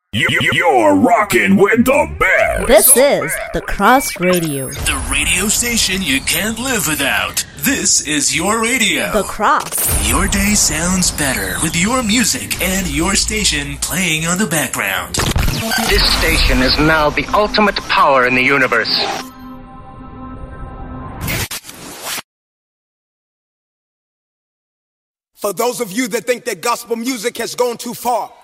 You're rocking with the best. This is The Cross Radio. The radio station you can't live without. This is your radio. The Cross. Your day sounds better with your music and your station playing on the background. This station is now the ultimate power in the universe. For those of you that think that gospel music has gone too far,